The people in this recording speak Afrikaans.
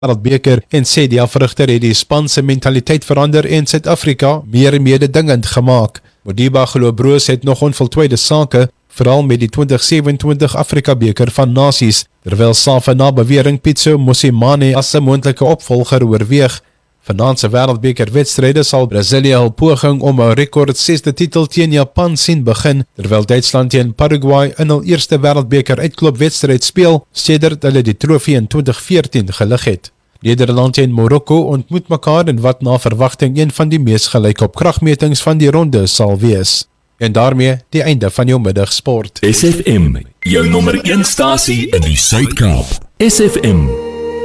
Wêreldbeker en sê die afrigter het die span se mentaliteit verander en Suid-Afrika meer mededingend gemaak. Modiba glo Broos het nog onvoltooide sake, veral met die 2027 Afrika beker van Nasies, terwyl Safa na bewering Pitso Mosimane as 'n moontlike opvolger oorweeg. Vanaand se wêreldbekerwedstryde sal Brasilië hul poging om 'n rekord 6de titel teen Japan sien begin, terwyl Duitsland teen Paraguay in hul eerste wêreldbeker uitklopwedstryd speel, sedert hulle die trofee in 2014 gelig het. Nederland en Marokko ontmoet mekaar in wat na verwagting een van die mees gelyk op kragmetings van die ronde sal wees. En daarmee die einde van jou middagsport. SFM, jou nommer 1 stasie in die Suid-Kaap. SFM